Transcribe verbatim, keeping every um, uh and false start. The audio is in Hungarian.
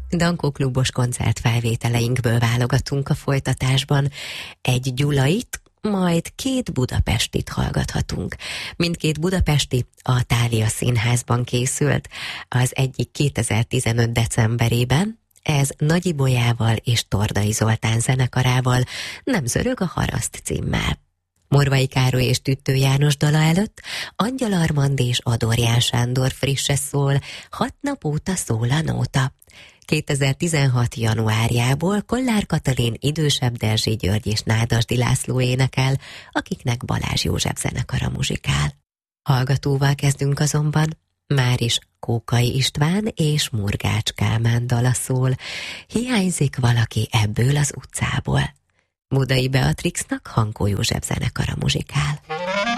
Dankó klubos koncertfelvételeinkből válogatunk a folytatásban. Egy gyulait, majd két budapestit hallgathatunk. Mindkét budapesti a Thália Színházban készült, az egyik kétezer-tizenöt decemberében, ez Nagy Ibolyával és Tordai Zoltán zenekarával, Nem zörög a haraszt címmel. Morvai Károly és Tüttő János dala előtt Angyal Armand és Adorján Sándor frisse szól, Hat nap óta szól a nóta. kétezer-tizenhat januárjából Kollár Katalin, idősebb Derzsi György és Nádasdy László énekel, akiknek Balázs József zenekara muzsikál. Hallgatóval kezdünk azonban, már is Kókai István és Murgács Kálmán dala szól, Hiányzik valaki ebből az utcából. Budai Beatrixnak Hankó József zenekara muzsikál.